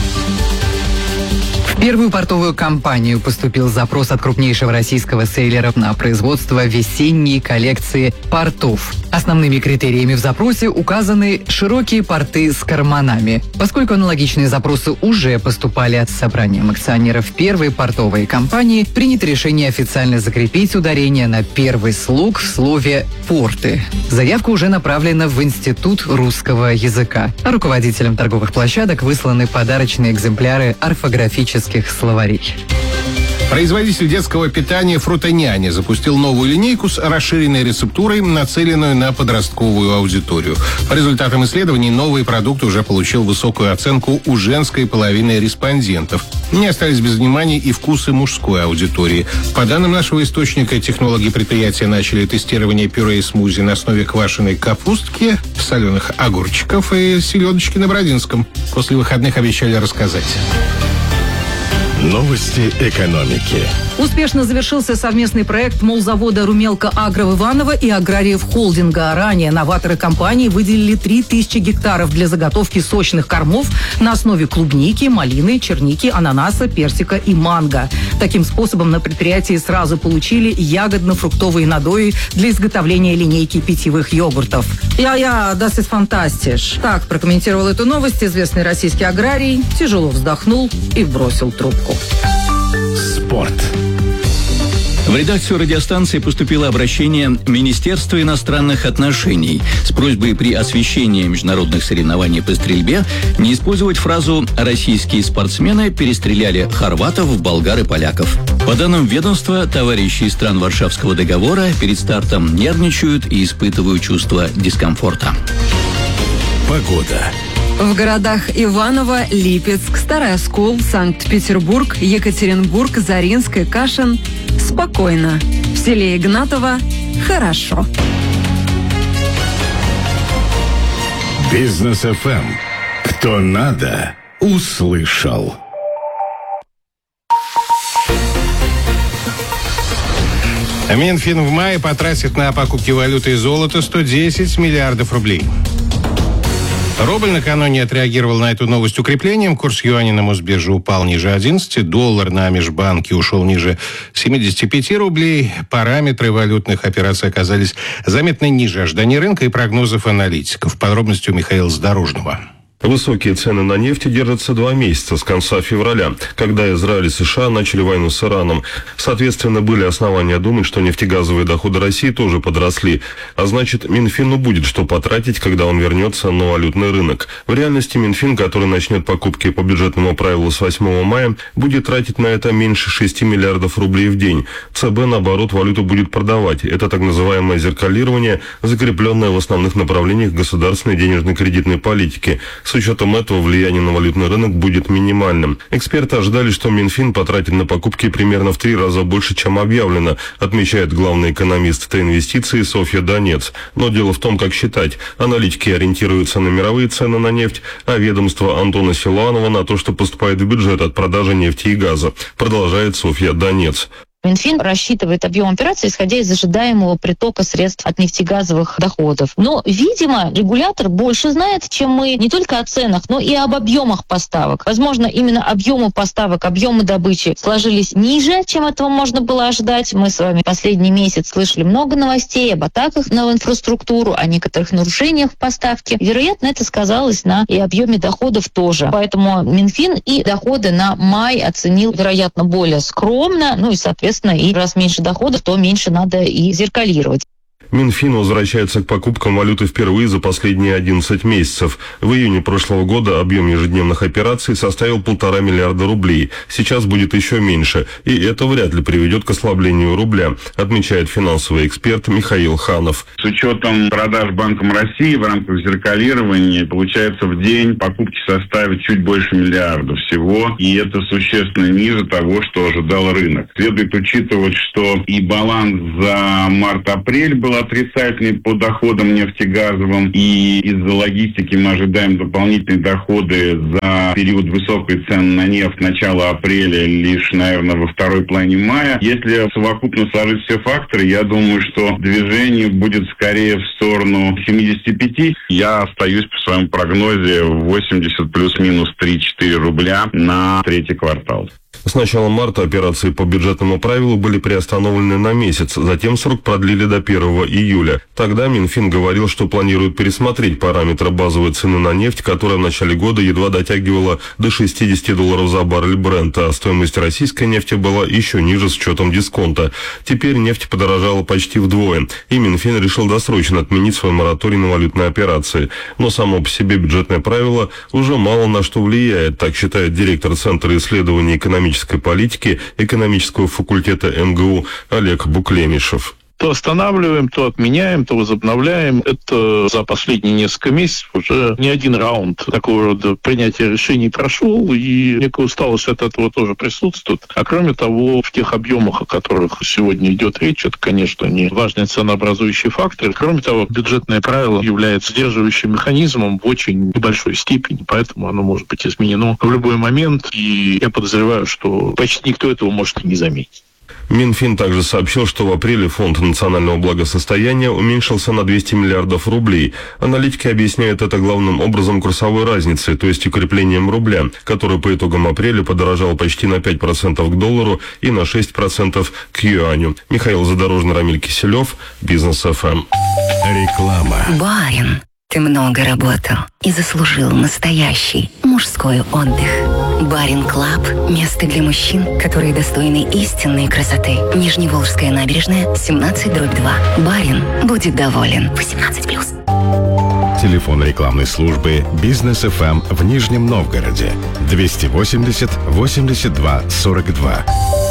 В первую портовую компанию поступил запрос от крупнейшего российского сейлера на производство весенней коллекции портов. Основными критериями в запросе указаны широкие порты с карманами. Поскольку аналогичные запросы уже поступали от собранием акционеров первой портовой компании, принято решение официально закрепить ударение на первый слог в слове «порты». Заявка уже направлена в Институт русского языка. А руководителям торговых площадок высланы подарочные экземпляры орфографических словарей. Производитель детского питания «Фрутоняня» запустил новую линейку с расширенной рецептурой, нацеленную на подростковую аудиторию. По результатам исследований новый продукт уже получил высокую оценку у женской половины респондентов. Не остались без внимания и вкусы мужской аудитории. По данным нашего источника, технологи предприятия начали тестирование пюре и смузи на основе квашеной капустки, соленых огурчиков и селедочки на Бородинском. После выходных обещали рассказать. Новости экономики. Успешно завершился совместный проект молзавода «Румелка Агро» в Иваново и аграриев холдинга. Ранее новаторы компании выделили 3000 гектаров для заготовки сочных кормов на основе клубники, малины, черники, ананаса, персика и манго. Таким способом на предприятии сразу получили ягодно-фруктовые надои для изготовления линейки питьевых йогуртов. Das ist fantastisch. Так прокомментировал эту новость известный российский аграрий, тяжело вздохнул и бросил трубку. Спорт. В редакцию радиостанции поступило обращение Министерства иностранных отношений с просьбой при освещении международных соревнований по стрельбе не использовать фразу «российские спортсмены перестреляли хорватов, болгар и поляков». По данным ведомства, товарищи из стран Варшавского договора перед стартом нервничают и испытывают чувство дискомфорта. Погода. В городах Иваново, Липецк, Старый Оскол, Санкт-Петербург, Екатеринбург, Заринск и Кашин спокойно. В селе Игнатово хорошо. Бизнес FM. Кто надо, услышал. Минфин в мае потратит на покупки валюты и золота 110 миллиардов рублей. Рубль накануне отреагировал на эту новость укреплением. Курс юаня на Мосбирже упал ниже 11. Доллар на межбанке ушел ниже 75 рублей. Параметры валютных операций оказались заметно ниже ожиданий рынка и прогнозов аналитиков. Подробности у Михаила Задорожного. Высокие цены на нефть держатся 2 месяца с конца февраля, когда Израиль и США начали войну с Ираном. Соответственно, были основания думать, что нефтегазовые доходы России тоже подросли. А значит, Минфину будет что потратить, когда он вернется на валютный рынок. В реальности Минфин, который начнет покупки по бюджетному правилу с 8 мая, будет тратить на это меньше 6 миллиардов рублей в день. ЦБ, наоборот, валюту будет продавать. Это так называемое зеркалирование, закрепленное в основных направлениях государственной денежно-кредитной политики. С учетом этого влияние на валютный рынок будет минимальным. Эксперты ожидали, что Минфин потратит на покупки примерно в 3 раза больше, чем объявлено, отмечает главный экономист Т-инвестиции Софья Донец. Но дело в том, как считать. Аналитики ориентируются на мировые цены на нефть, а ведомство Антона Силуанова на то, что поступает в бюджет от продажи нефти и газа. Продолжает Софья Донец. Минфин рассчитывает объем операций, исходя из ожидаемого притока средств от нефтегазовых доходов. Но, видимо, регулятор больше знает, чем мы, не только о ценах, но и об объемах поставок. Возможно, именно объемы поставок, объемы добычи сложились ниже, чем этого можно было ожидать. Мы с вами последний месяц слышали много новостей об атаках на инфраструктуру, о некоторых нарушениях в поставке. Вероятно, это сказалось на и объеме доходов тоже. Поэтому Минфин и доходы на май оценил, вероятно, более скромно, и, соответственно, и раз меньше доходов, то меньше надо и зеркалировать. Минфин возвращается к покупкам валюты впервые за последние 11 месяцев. В июне прошлого года объем ежедневных операций составил 1,5 миллиарда рублей. Сейчас будет еще меньше, и это вряд ли приведет к ослаблению рубля, отмечает финансовый эксперт Михаил Ханов. С учетом продаж Банком России в рамках зеркалирования, получается, в день покупки составят чуть больше миллиарда всего, и это существенно ниже того, что ожидал рынок. Следует учитывать, что и баланс за март-апрель был отрицательный по доходам нефтегазовым, и из-за логистики мы ожидаем дополнительные доходы за период высокой цены на нефть начала апреля лишь, наверное, во второй половине мая. Если совокупно сложить все факторы, я думаю, что движение будет скорее в сторону 75. Я остаюсь по своему прогнозе 80 плюс-минус 3-4 рубля на третий квартал. С начала марта операции по бюджетному правилу были приостановлены на месяц, затем срок продлили до 1 июля. Тогда Минфин говорил, что планирует пересмотреть параметры базовой цены на нефть, которая в начале года едва дотягивала до $60 за баррель Брента, а стоимость российской нефти была еще ниже с учетом дисконта. Теперь нефть подорожала почти вдвое, и Минфин решил досрочно отменить свой мораторий на валютные операции. Но само по себе бюджетное правило уже мало на что влияет, так считает директор Центра исследований экономической политики экономического факультета МГУ Олег Буклемишев. То останавливаем, то отменяем, то возобновляем. Это за последние несколько месяцев уже не один раунд такого рода принятия решений прошел, и некая усталость от этого тоже присутствует. А кроме того, в тех объемах, о которых сегодня идет речь, это, конечно, не важный ценообразующий фактор. Кроме того, бюджетное правило является сдерживающим механизмом в очень небольшой степени, поэтому оно может быть изменено в любой момент, и я подозреваю, что почти никто этого может и не заметить. Минфин также сообщил, что в апреле фонд национального благосостояния уменьшился на 200 миллиардов рублей. Аналитики объясняют это главным образом курсовой разницей, то есть укреплением рубля, который по итогам апреля подорожал почти на 5% к доллару и на 6% к юаню. Михаил Задорожный, Рамиль Киселев, Бизнес ФМ. Реклама. Барин, ты много работал и заслужил настоящий мужской отдых. Барин Клаб – место для мужчин, которые достойны истинной красоты. Нижневолжская набережная, 17/2. Барин будет доволен. 18+. Телефон рекламной службы «Бизнес ФМ» в Нижнем Новгороде 280 82 42.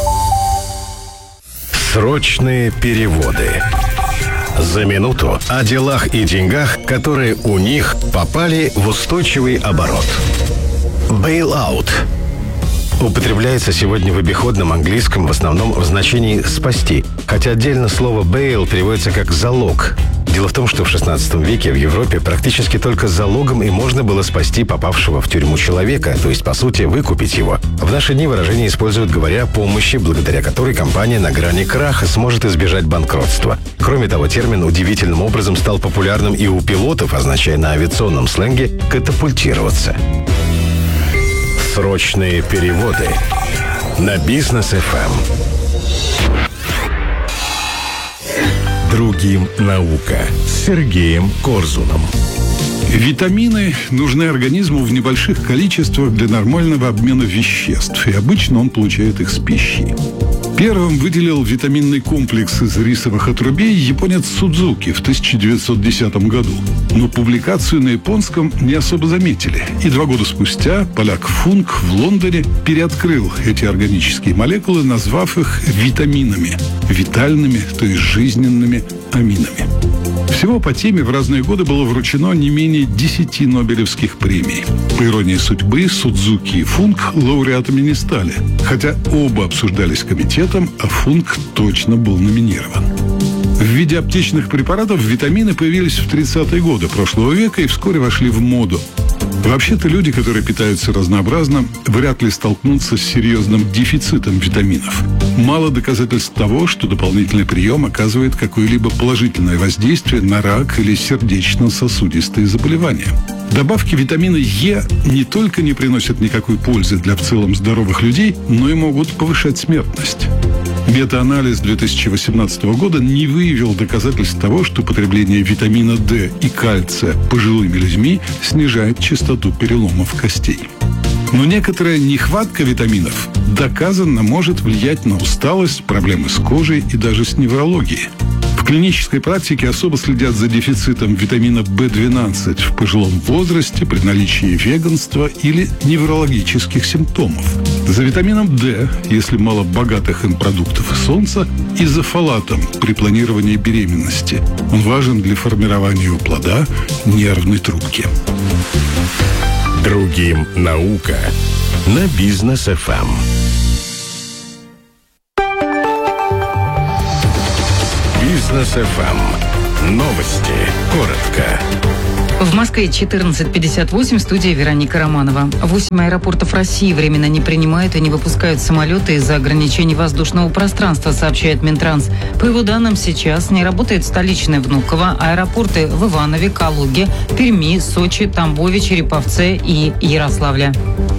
Срочные переводы. За минуту о делах и деньгах, которые у них попали в устойчивый оборот. Bail-out употребляется сегодня в обиходном английском в основном в значении «спасти», хотя отдельно слово «bail» переводится как «залог». Дело в том, что в XVI веке в Европе практически только залогом и можно было спасти попавшего в тюрьму человека, то есть, по сути, выкупить его. В наши дни выражение используют, говоря о помощи, благодаря которой компания на грани краха сможет избежать банкротства. Кроме того, термин удивительным образом стал популярным и у пилотов, означая на авиационном сленге «катапультироваться». Срочные переводы на Бизнес ФМ. Другим наука с Сергеем Корзуном. Витамины нужны организму в небольших количествах для нормального обмена веществ, и обычно он получает их с пищей. Первым выделил витаминный комплекс из рисовых отрубей японец Судзуки в 1910 году. Но публикацию на японском не особо заметили. И 2 года спустя поляк Функ в Лондоне переоткрыл эти органические молекулы, назвав их витаминами. Витальными, то есть жизненными аминами. В Всего по теме в разные годы было вручено не менее 10 Нобелевских премий. По иронии судьбы, Судзуки и Функ лауреатами не стали, хотя оба обсуждались комитетом, а Функ точно был номинирован. В виде аптечных препаратов витамины появились в 30-е годы прошлого века и вскоре вошли в моду. Вообще-то люди, которые питаются разнообразно, вряд ли столкнутся с серьезным дефицитом витаминов. Мало доказательств того, что дополнительный прием оказывает какое-либо положительное воздействие на рак или сердечно-сосудистые заболевания. Добавки витамина Е не только не приносят никакой пользы для в целом здоровых людей, но и могут повышать смертность. Мета-анализ 2018 года не выявил доказательств того, что потребление витамина D и кальция пожилыми людьми снижает частоту переломов костей. Но некоторая нехватка витаминов доказанно может влиять на усталость, проблемы с кожей и даже с неврологией. В клинической практике особо следят за дефицитом витамина В12 в пожилом возрасте при наличии веганства или неврологических симптомов. За витамином D, если мало богатых им продуктов и солнца, и за фолатом при планировании беременности. Он важен для формирования у плода нервной трубки. Другим наука на Бизнес ФМ. Бизнес ФМ. Новости. Коротко. В Москве 14:58, студия Вероника Романова. 8 аэропортов России временно не принимают и не выпускают самолеты из-за ограничений воздушного пространства, сообщает Минтранс. По его данным, сейчас не работает столичное Внуково, аэропорты в Иванове, Калуге, Перми, Сочи, Тамбове, Череповце и Ярославле.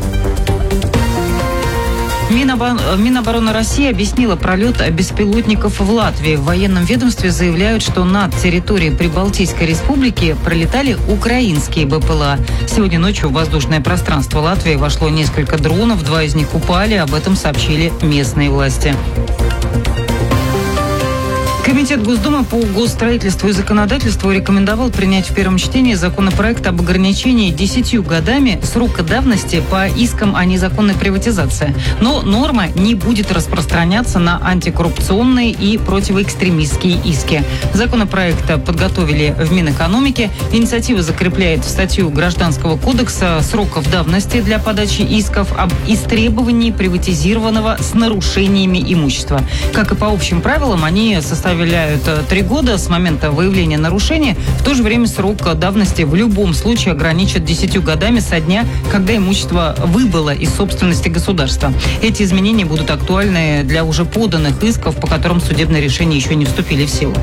Минобороны России объяснила пролет беспилотников в Латвии. В военном ведомстве заявляют, что над территорией Прибалтийской республики пролетали украинские БПЛА. Сегодня ночью в воздушное пространство Латвии вошло несколько дронов, 2 из них упали, об этом сообщили местные власти. Комитет Госдумы по госстроительству и законодательству рекомендовал принять в первом чтении законопроект об ограничении 10 годами срока давности по искам о незаконной приватизации. Но норма не будет распространяться на антикоррупционные и противоэкстремистские иски. Законопроект подготовили в Минэкономике. Инициатива закрепляет в статью Гражданского кодекса сроков давности для подачи исков об истребовании приватизированного с нарушениями имущества. Как и по общим правилам, они составляют 3 года с момента выявления нарушения. В то же время срок давности в любом случае ограничат 10 годами со дня, когда имущество выбыло из собственности государства. Эти изменения будут актуальны для уже поданных исков, по которым судебные решения еще не вступили в силу.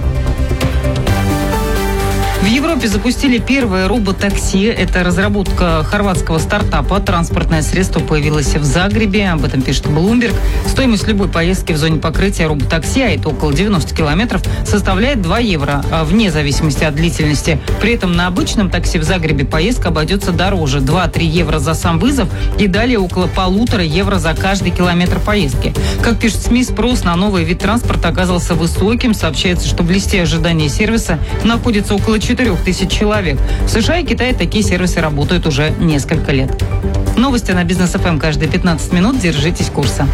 В Европе запустили первое роботакси. Это разработка хорватского стартапа. Транспортное средство появилось в Загребе. Об этом пишет Bloomberg. Стоимость любой поездки в зоне покрытия роботакси, а это около 90 километров, составляет 2 евро, вне зависимости от длительности. При этом на обычном такси в Загребе поездка обойдется дороже. 2-3 евро за сам вызов и далее около 1,5 евро за каждый километр поездки. Как пишет СМИ, спрос на новый вид транспорта оказался высоким. Сообщается, что в листе ожидания сервиса находится около 4000 человек. В США и Китае такие сервисы работают уже несколько лет. Новости на Бизнес ФМ каждые 15 минут. Держитесь курса.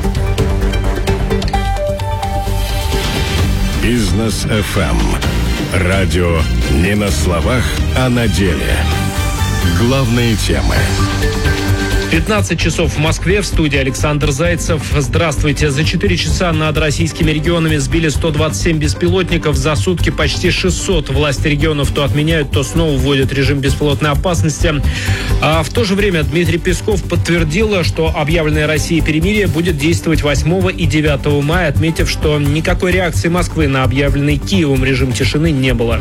Бизнес ФМ. Радио не на словах, а на деле. Главные темы. 15 часов в Москве, в студии Александр Зайцев. Здравствуйте. За 4 часа над российскими регионами сбили 127 беспилотников. За сутки почти 600. Власти регионов то отменяют, то снова вводят режим беспилотной опасности. А в то же время Дмитрий Песков подтвердил, что объявленное Россией перемирие будет действовать 8 и 9 мая, отметив, что никакой реакции Москвы на объявленный Киевом режим тишины не было.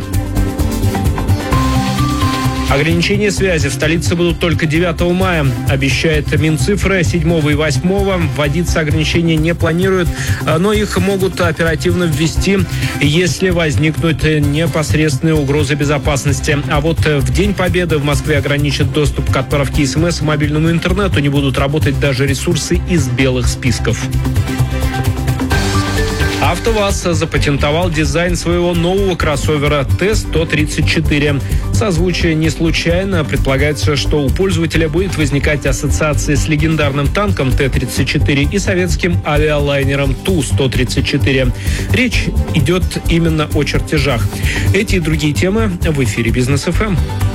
Ограничения связи в столице будут только 9 мая, обещает Минцифры. 7 и 8 вводиться ограничения не планируют, но их могут оперативно ввести, если возникнут непосредственные угрозы безопасности. А вот в День Победы в Москве ограничат доступ к отправке СМС и мобильному интернету. Не будут работать даже ресурсы из белых списков. АвтоВАЗ запатентовал дизайн своего нового кроссовера Т-134. Созвучие не случайно. Предполагается, что у пользователя будет возникать ассоциация с легендарным танком Т-34 и советским авиалайнером Ту-134. Речь идет именно о чертежах. Эти и другие темы в эфире Бизнес ФМ.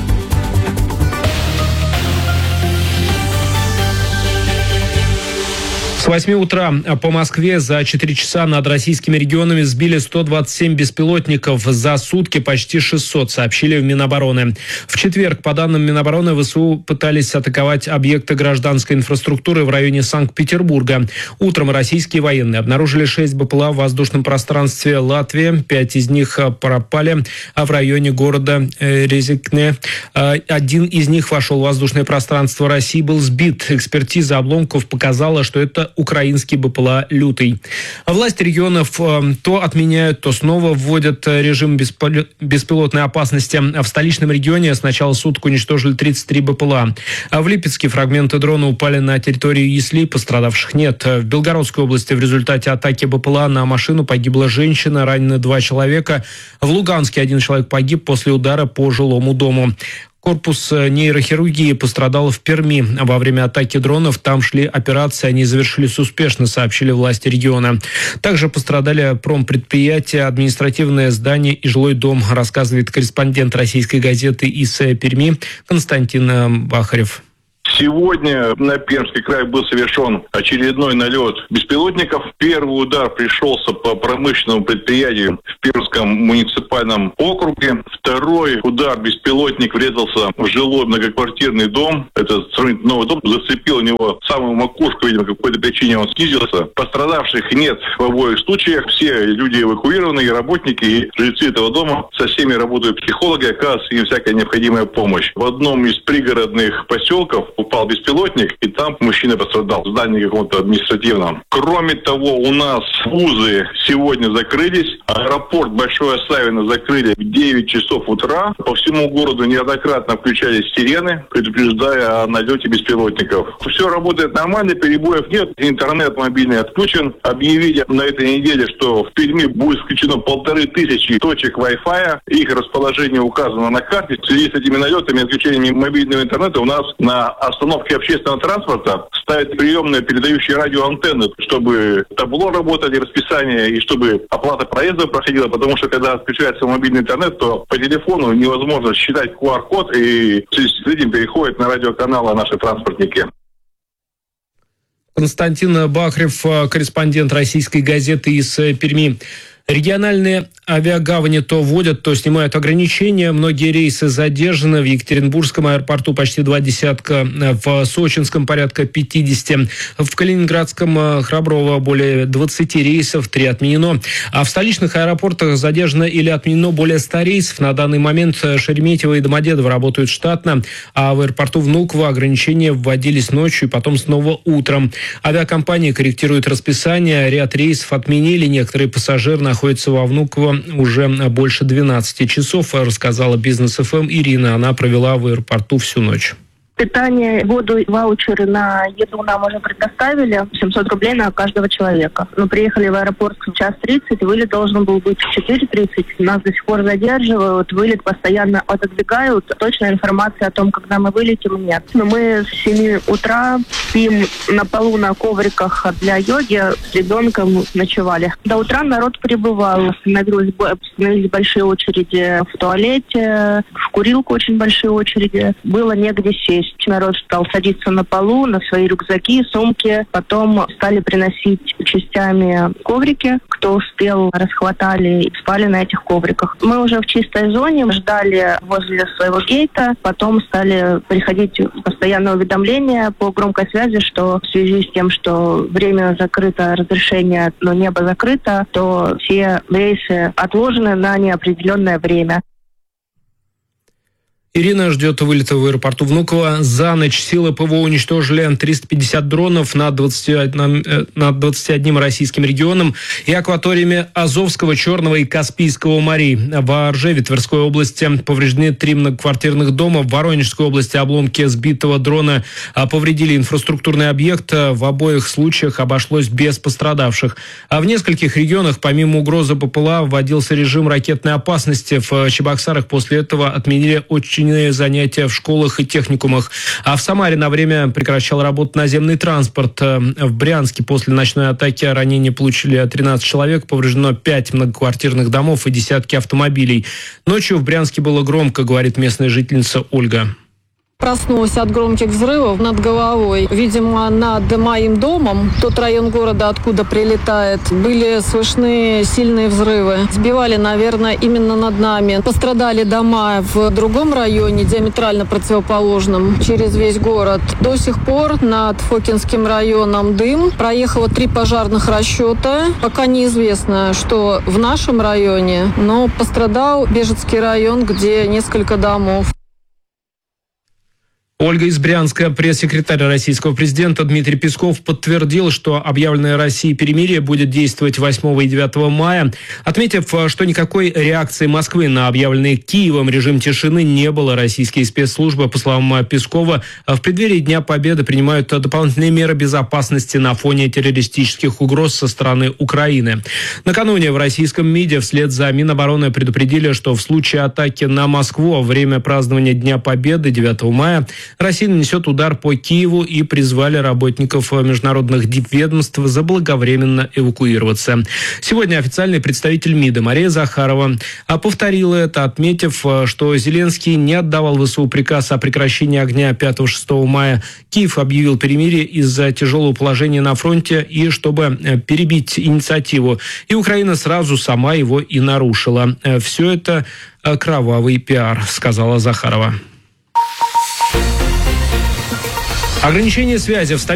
С 8 утра по Москве за 4 часа над российскими регионами сбили 127 беспилотников. За сутки почти 600, сообщили в Минобороны. В четверг, по данным Минобороны, ВСУ пытались атаковать объекты гражданской инфраструктуры в районе Санкт-Петербурга. Утром российские военные обнаружили 6 БПЛА в воздушном пространстве Латвии. 5 из них пропали в районе города Резекне. Один из них вошел в воздушное пространство России, был сбит. Экспертиза обломков показала, что это украинский БПЛА «Лютый». Власти регионов то отменяют, то снова вводят режим беспилотной опасности. В столичном регионе с начала суток уничтожили 33 БПЛА. В Липецке фрагменты дрона упали на территорию Ясли, пострадавших нет. В Белгородской области в результате атаки БПЛА на машину погибла женщина, ранены 2 человека. В Луганске 1 человек погиб после удара по жилому дому. Корпус нейрохирургии пострадал в Перми. Во время атаки дронов там шли операции, они завершились успешно, сообщили власти региона. Также пострадали промпредприятия, административное здание и жилой дом, рассказывает корреспондент российской газеты «ИС Перми» Константин Бахарев. Сегодня на Пермский край был совершен очередной налет беспилотников. Первый удар пришелся по промышленному предприятию в Пермском муниципальном округе. Второй удар беспилотник врезался в жилой многоквартирный дом. Это сравнительно новый дом. Зацепил у него самую макушку, видимо, по какой-то причине он снизился. Пострадавших нет в обоих случаях. Все люди эвакуированы, и работники, и жильцы этого дома. Со всеми работают психологи, оказывается им всякая необходимая помощь. В одном из пригородных поселков упал беспилотник, и там мужчина пострадал в здании каком-то административном. Кроме того, у нас вузы сегодня закрылись. Аэропорт Большое Савино закрыли в 9 часов утра. По всему городу неоднократно включались сирены, предупреждая о налете беспилотников. Все работает нормально, перебоев нет. Интернет мобильный отключен. Объявили на этой неделе, что в Перми будет включено 1500 точек Wi-Fi. Их расположение указано на карте. В связи с этими налетами и отключением мобильного интернета у нас на остановке общественного транспорта ставят приемные передающие радиоантенны, чтобы табло работали, расписание, и чтобы оплата проезда проходила, потому что когда отключается мобильный интернет, то по телефону невозможно считать QR-код, и в связи с этим переходят на радиоканалы наши транспортники. Константин Бахарев, корреспондент российской газеты «ИС Перми». Региональные авиагавани то вводят, то снимают ограничения. Многие рейсы задержаны. В Екатеринбургском аэропорту почти 20, в Сочинском порядка 50, в Калининградском Храброво более 20 рейсов, 3 отменено. А в столичных аэропортах задержано или отменено более 100 рейсов. На данный момент Шереметьево и Домодедово работают штатно, а в аэропорту Внуково ограничения вводились ночью и потом снова утром. Авиакомпании корректируют расписание, ряд рейсов отменили, некоторые пассажиры находится во Внуково уже больше 12 часов, рассказала Бизнес ФМ Ирина. Она провела в аэропорту всю ночь. Питание, воду, ваучеры на еду нам уже предоставили. 700 рублей на каждого человека. Мы приехали в аэропорт в 1:30, вылет должен был быть в 4:30. Нас до сих пор задерживают, вылет постоянно отодвигают. Точная информация о том, когда мы вылетим, нет. Но мы с 7 утра спим на полу на ковриках для йоги, с ребенком ночевали. До утра народ прибывал. Остановились большие очереди в туалете, в курилку очень большие очереди. Было негде сесть. Народ стал садиться на полу, на свои рюкзаки, сумки. Потом стали приносить частями коврики. Кто успел, расхватали и спали на этих ковриках. Мы уже в чистой зоне, ждали возле своего гейта. Потом стали приходить постоянные уведомления по громкой связи, что в связи с тем, что время закрыто, разрешение, но небо закрыто, то все рейсы отложены на неопределенное время. Ирина ждет вылета в аэропорту Внуково. За ночь силы ПВО уничтожили 350 дронов над 21 российским регионом и акваториями Азовского, Черного и Каспийского морей. В Оржеве Тверской области повреждены 3 многоквартирных дома. В Воронежской области обломки сбитого дрона повредили инфраструктурный объект. В обоих случаях обошлось без пострадавших. А в нескольких регионах, помимо угрозы БПЛА, вводился режим ракетной опасности. В Чебоксарах после этого отменили очные занятия в школах и техникумах. А в Самаре на время прекращал работу наземный транспорт. В Брянске после ночной атаки ранения получили 13 человек. Повреждено 5 многоквартирных домов и десятки автомобилей. Ночью в Брянске было громко, говорит местная жительница Ольга. Проснулась от громких взрывов над головой. Видимо, над моим домом, тот район города, откуда прилетает, были слышны сильные взрывы. Сбивали, наверное, именно над нами. Пострадали дома в другом районе, диаметрально противоположном, через весь город. До сих пор над Фокинским районом дым. Проехало 3 пожарных расчета. Пока неизвестно, что в нашем районе, но пострадал Бежецкий район, где несколько домов. Ольга из Брянска. Пресс-секретарь российского президента Дмитрий Песков подтвердил, что объявленное Россией перемирие будет действовать 8 и 9 мая, отметив, что никакой реакции Москвы на объявленный Киевом режим тишины не было. Российские спецслужбы, по словам Пескова, в преддверии Дня Победы принимают дополнительные меры безопасности на фоне террористических угроз со стороны Украины. Накануне в российском МИДе вслед за Минобороны предупредили, что в случае атаки на Москву во время празднования Дня Победы 9 мая Россия нанесет удар по Киеву и призвали работников международных дипведомств заблаговременно эвакуироваться. Сегодня официальный представитель МИДа Мария Захарова повторила это, отметив, что Зеленский не отдавал ВСУ приказ о прекращении огня 5-6 мая. Киев объявил перемирие из-за тяжелого положения на фронте и чтобы перебить инициативу. И Украина сразу сама его и нарушила. Все это кровавый пиар, сказала Захарова. Ограничение связи в столице